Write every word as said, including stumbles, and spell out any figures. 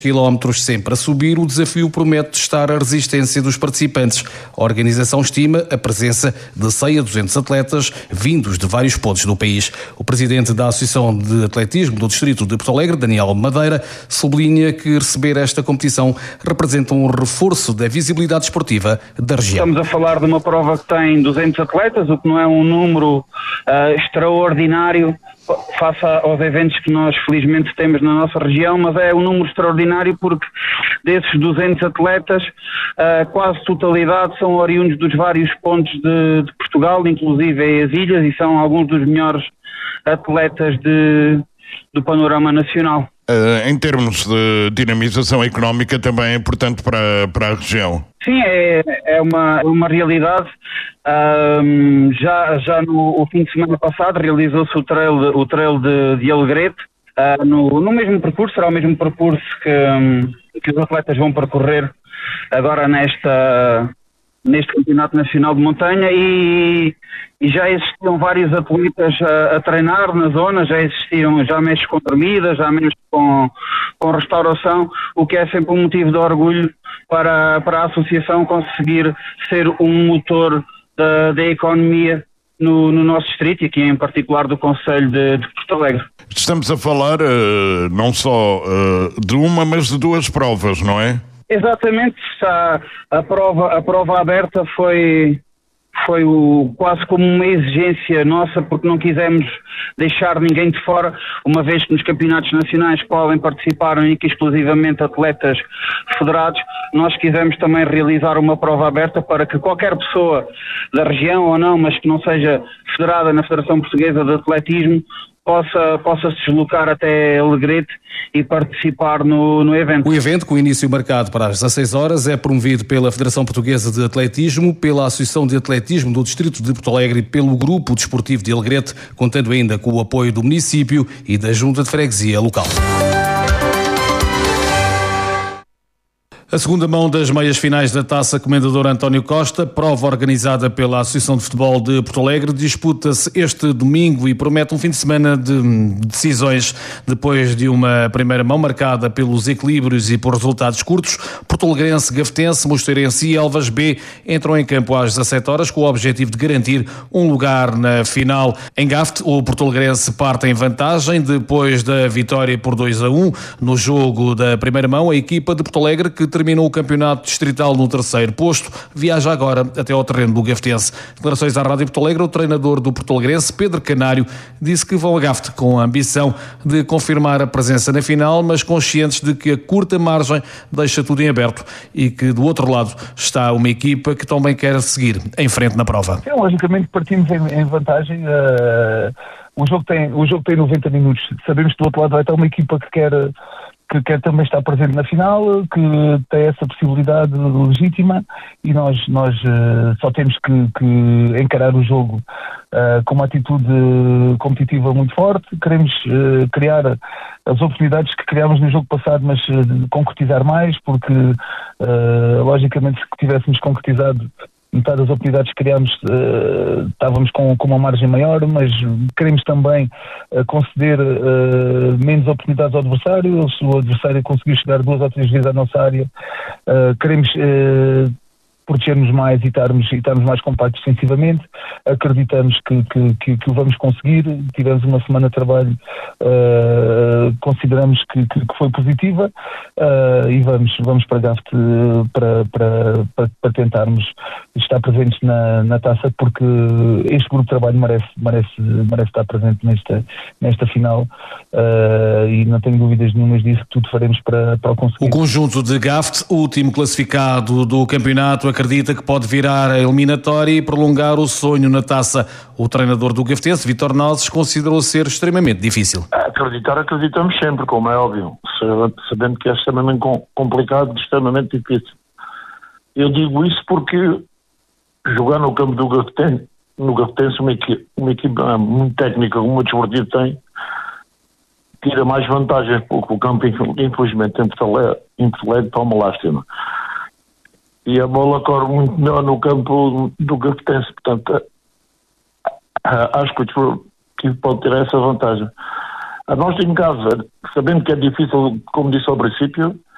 quilómetros sempre a subir, o desafio promete testar a resistência dos participantes. A organização estima a presença de cem a duzentos atletas vindos de vários pontos do país. O presidente da Associação de Atletismo do Distrito de Porto Alegre, Daniel Madeira, sublinha que receber esta competição representa um reforço da visibilidade esportiva da região. Estamos a falar de uma prova que tem duzentos atletas, o que não é um número uh, extraordinário face aos eventos que nós felizmente temos na nossa região, mas é um número extraordinário porque desses duzentos atletas, a quase totalidade são oriundos dos vários pontos de, de Portugal, inclusive as ilhas, e são alguns dos melhores atletas de, do panorama nacional. Uh, em termos de dinamização económica também é importante para, para a região. Sim, é, é uma, uma realidade. Um, já já no o fim de semana passado realizou-se o trail, o trail de, de Alegrete, uh, no, no mesmo percurso, será o mesmo percurso que, um, que os atletas vão percorrer agora nesta, neste Campeonato Nacional de Montanha, e, e já existiam vários atletas a, a treinar na zona, já existiam, já mexe com dormida, já mexe com, com restauração, o que é sempre um motivo de orgulho para, para a associação conseguir ser um motor da, da economia no, no nosso distrito e aqui em particular do Concelho de, de Porto Alegre. Estamos a falar uh, não só uh, de uma, mas de duas provas, não é? Exatamente, a, a, prova, a prova aberta foi, foi o, quase como uma exigência nossa, porque não quisemos deixar ninguém de fora, uma vez que nos campeonatos nacionais podem participar única e exclusivamente atletas federados. Nós quisemos também realizar uma prova aberta para que qualquer pessoa da região ou não, mas que não seja federada na Federação Portuguesa de Atletismo, possa, possa se deslocar até Alegrete e participar no, no evento. O evento, com início marcado para as dezasseis horas, é promovido pela Federação Portuguesa de Atletismo, pela Associação de Atletismo do Distrito de Porto Alegre e pelo Grupo Desportivo de Alegrete, contando ainda com o apoio do município e da Junta de Freguesia local. A segunda mão das meias finais da Taça Comendador António Costa, prova organizada pela Associação de Futebol de Porto Alegre, disputa-se este domingo e promete um fim de semana de decisões. Depois de uma primeira mão marcada pelos equilíbrios e por resultados curtos, Porto-Alegrense, Gaftense, Mosteirense e Elvas B entram em campo às dezassete horas com o objetivo de garantir um lugar na final. Em Gafte, o Porto-Alegrense parte em vantagem depois da vitória por dois a um no jogo da primeira mão. A equipa de Porto Alegre, que terminou o campeonato distrital no terceiro posto, viaja agora até ao terreno do Gaftense. Declarações à Rádio Porto Alegre, o treinador do Porto-Alegrense, Pedro Canário, disse que vão a Gafte com a ambição de confirmar a presença na final, mas conscientes de que a curta margem deixa tudo em aberto e que do outro lado está uma equipa que também quer seguir em frente na prova. Sim, logicamente partimos em, em vantagem. Uh, o, jogo tem, o jogo tem noventa minutos. Sabemos que do outro lado vai estar uma equipa que quer... que quer também estar presente na final, que tem essa possibilidade legítima, e nós, nós uh, só temos que, que encarar o jogo uh, com uma atitude competitiva muito forte. Queremos uh, criar as oportunidades que criámos no jogo passado, mas uh, concretizar mais, porque uh, logicamente se tivéssemos concretizado metade das oportunidades que criámos, uh, estávamos com, com uma margem maior, mas queremos também uh, conceder uh, menos oportunidades ao adversário. Se o adversário conseguir chegar duas ou três vezes à nossa área, uh, queremos uh, proteger-nos mais e estarmos, e estarmos mais compactos defensivamente. Acreditamos que, que, que, que o vamos conseguir. Tivemos uma semana de trabalho, uh, consideramos que, que, que foi positiva, uh, e vamos, vamos para Gafte para, para, para, para tentarmos estar presentes na, na taça, porque este grupo de trabalho merece, merece, merece estar presente nesta, nesta final, uh, e não tenho dúvidas nenhumas disso, que tudo faremos para, para o conseguir. O conjunto de Gafte, último classificado do campeonato, acredita que pode virar a eliminatória e prolongar o sonho na taça. O treinador do Gaftense, Vítor Nozes, considerou ser extremamente difícil. Acreditar, acreditamos sempre, como é óbvio, sabendo que é extremamente complicado, extremamente difícil. Eu digo isso porque jogar no campo do Gaftense, no Gaftense uma, equipe, uma equipa muito técnica, como o Desportivo tem, tira mais vantagens, porque o campo, infelizmente, em Porto Alegre toma lástima. E a bola corre muito melhor no campo do Gaftense, portanto, acho que o Desportivo pode ter essa vantagem. A nós em casa, sabendo que é difícil, como disse ao princípio,